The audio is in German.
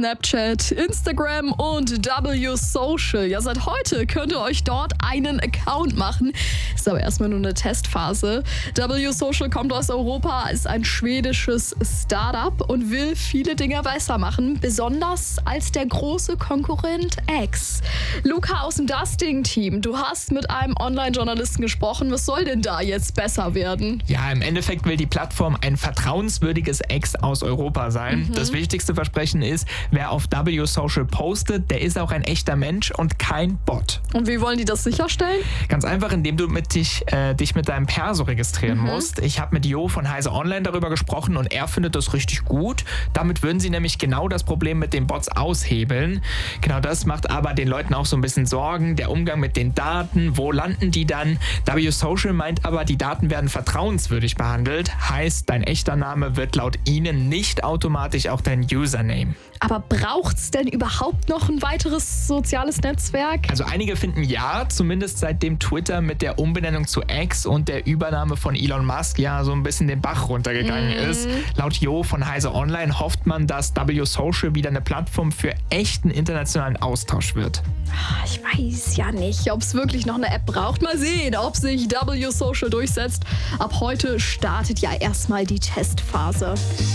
Snapchat, Instagram und W Social. Ja, seit heute könnt ihr euch dort einen Account machen. Ist aber erstmal nur eine Testphase. W Social kommt aus Europa, ist ein schwedisches Startup und will viele Dinge besser machen, besonders als der große Konkurrent X. Luca aus dem Dusting-Team, du hast mit einem Online-Journalisten gesprochen. Was soll denn da jetzt besser werden? Ja, im Endeffekt will die Plattform ein vertrauenswürdiges X aus Europa sein. Das wichtigste Versprechen ist, wer auf W Social postet, der ist auch ein echter Mensch und kein Bot. Und wie wollen die das sicherstellen? Ganz einfach, indem du dich mit deinem Perso registrieren musst. Ich habe mit Jo von Heise Online darüber gesprochen und er findet das richtig gut. Damit würden sie nämlich genau das Problem mit den Bots aushebeln. Genau das macht aber den Leuten auch so ein bisschen Sorgen. Der Umgang mit den Daten, wo landen die dann? W Social meint aber, die Daten werden vertrauenswürdig behandelt. Heißt, dein echter Name wird laut ihnen nicht automatisch auch dein Username. Aber braucht's denn überhaupt noch ein weiteres soziales Netzwerk? Also einige finden ja, zumindest seitdem Twitter mit der Umbenennung zu X und der Übernahme von Elon Musk ja so ein bisschen den Bach runtergegangen ist. Laut Jo von Heise Online hofft man, dass W Social wieder eine Plattform für echten internationalen Austausch wird. Ich weiß ja nicht, ob es wirklich noch eine App braucht. Mal sehen, ob sich W Social durchsetzt. Ab heute startet ja erstmal die Testphase.